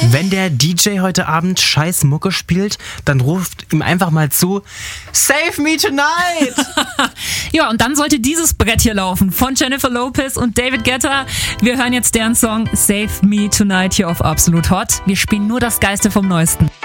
Wenn der DJ heute Abend scheiß Mucke spielt, dann ruft ihm einfach mal zu: Save me tonight! Ja, und dann sollte dieses Brett hier laufen von Jennifer Lopez und David Guetta. Wir hören jetzt deren Song Save Me Tonight hier auf Absolut Hot. Wir spielen nur das Geiste vom Neuesten.